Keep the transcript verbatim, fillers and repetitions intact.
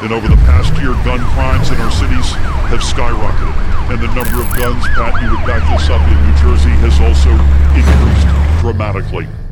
And over the past year, gun crimes in our cities have skyrocketed. And the number of guns, Pat, you would back this up, in New Jersey has also increased dramatically.